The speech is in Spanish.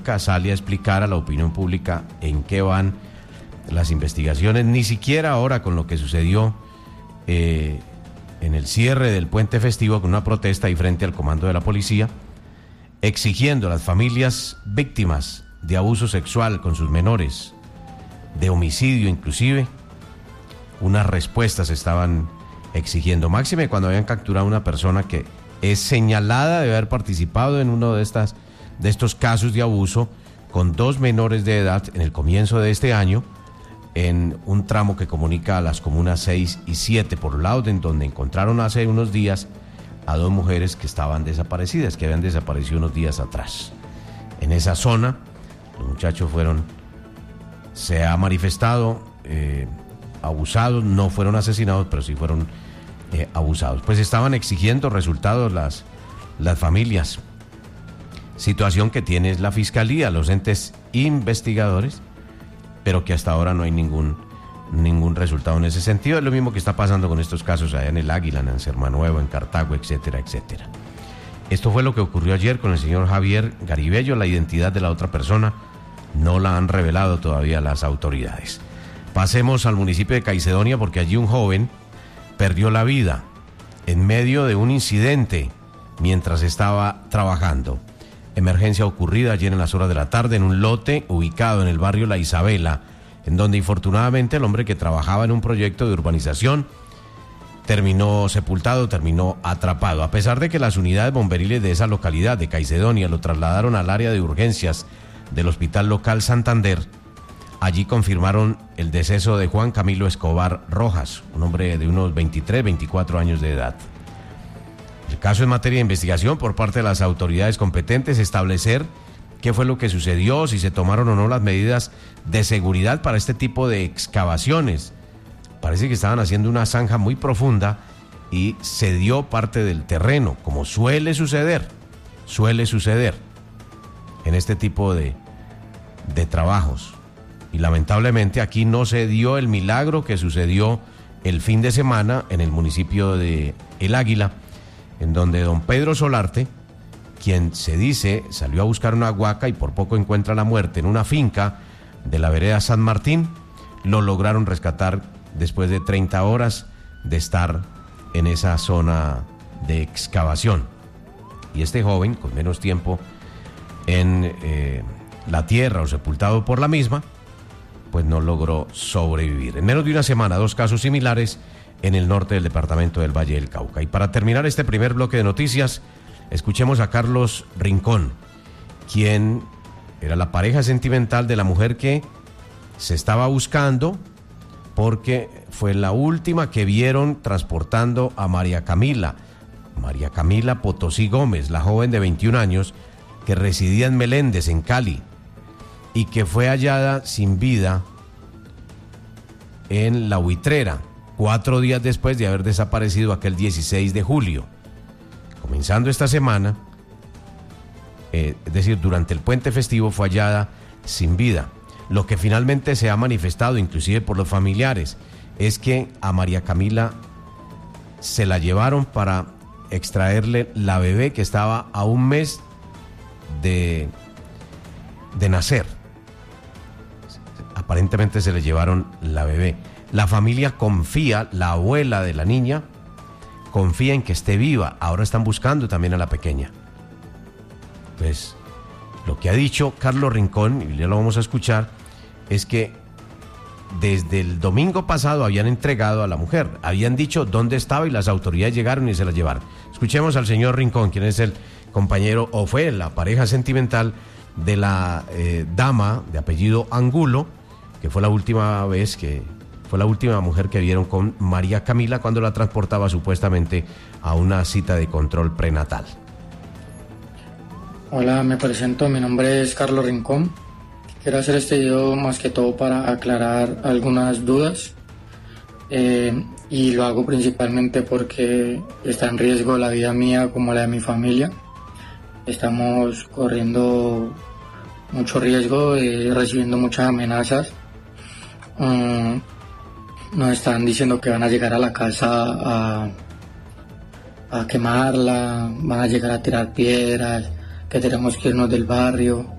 nunca sale a explicar a la opinión pública en qué van las investigaciones, ni siquiera ahora con lo que sucedió en el cierre del puente festivo, con una protesta ahí frente al comando de la policía, exigiendo a las familias víctimas de abuso sexual con sus menores, de homicidio inclusive, unas respuestas estaban exigiendo, máxime cuando habían capturado a una persona que es señalada de haber participado en uno de estos casos de abuso con 2 menores de edad en el comienzo de este año, en un tramo que comunica a las comunas 6 y 7, por un lado, en donde encontraron hace unos días a 2 mujeres que estaban desaparecidas, que habían desaparecido unos días atrás. En esa zona, los muchachos se ha manifestado, abusados, no fueron asesinados, pero sí fueron abusados. Pues estaban exigiendo resultados las familias. Situación que tiene la Fiscalía, los entes investigadores, pero que hasta ahora no hay ningún resultado en ese sentido. Es lo mismo que está pasando con estos casos allá en el Águila, en Sermanuevo, en Cartago, etcétera, etcétera. Esto fue lo que ocurrió ayer con el señor Javier Garibello. La identidad de la otra persona no la han revelado todavía las autoridades. Pasemos al municipio de Caicedonia, porque allí un joven perdió la vida en medio de un incidente mientras estaba trabajando. Emergencia ocurrida ayer en las horas de la tarde en un lote ubicado en el barrio La Isabela, en donde infortunadamente el hombre que trabajaba en un proyecto de urbanización terminó sepultado, terminó atrapado. A pesar de que las unidades bomberiles de esa localidad de Caicedonia lo trasladaron al área de urgencias del Hospital Local Santander, allí confirmaron el deceso de Juan Camilo Escobar Rojas, un hombre de unos 23, 24 años de edad. El caso es materia de investigación por parte de las autoridades competentes, establecer qué fue lo que sucedió, si se tomaron o no las medidas de seguridad para este tipo de excavaciones. Parece que estaban haciendo una zanja muy profunda y se dio parte del terreno, como suele suceder en este tipo de trabajos. Y lamentablemente aquí no se dio el milagro que sucedió el fin de semana en el municipio de El Águila, en donde don Pedro Solarte, quien se dice salió a buscar una huaca y por poco encuentra la muerte en una finca de la vereda San Martín, lo lograron rescatar después de 30 horas de estar en esa zona de excavación. Y este joven, con menos tiempo en la tierra o sepultado por la misma, pues no logró sobrevivir. En menos de una semana, 2 casos similares en el norte del departamento del Valle del Cauca. Y para terminar este primer bloque de noticias, escuchemos a Carlos Rincón, quien era la pareja sentimental de la mujer que se estaba buscando, porque fue la última que vieron transportando a María Camila Potosí Gómez, la joven de 21 años que residía en Meléndez, en Cali, y que fue hallada sin vida en La Buitrera, 4 días después de haber desaparecido aquel 16 de julio. Comenzando esta semana, es decir, durante el puente festivo, fue hallada sin vida. Lo que finalmente se ha manifestado, inclusive por los familiares, es que a María Camila se la llevaron para extraerle la bebé que estaba a 1 mes de nacer. Aparentemente se le llevaron la bebé. La familia confía, la abuela de la niña confía en que esté viva. Ahora están buscando también a la pequeña. Pues lo que ha dicho Carlos Rincón, y ya lo vamos a escuchar, es que desde el domingo pasado habían entregado a la mujer, habían dicho dónde estaba y las autoridades llegaron y se la llevaron. Escuchemos al señor Rincón, quien es el compañero, o fue la pareja sentimental de la dama de apellido Angulo, que fue la última mujer que vieron con María Camila cuando la transportaba supuestamente a una cita de control prenatal. Hola, me presento, mi nombre es Carlos Rincón. Quiero hacer este video más que todo para aclarar algunas dudas y lo hago principalmente porque está en riesgo la vida mía como la de mi familia. Estamos corriendo mucho riesgo, recibiendo muchas amenazas. Nos están diciendo que van a llegar a la casa a quemarla, van a llegar a tirar piedras, que tenemos que irnos del barrio.